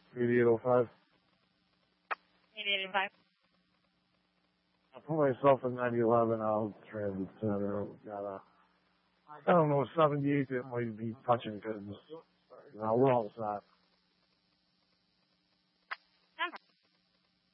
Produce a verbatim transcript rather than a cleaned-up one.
eighty-eight oh five. eighty-eight oh five. I put myself in ninety eleven out transit center. Got a, I don't know, seventy-eight that might be touching because, you know, we're all set.